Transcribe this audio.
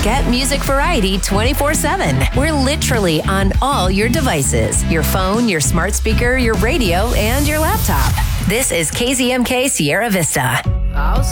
Get music variety 24/7. We're literally on all your devices. Your phone, your smart speaker, your radio, and your laptop. This is KZMK Sierra Vista.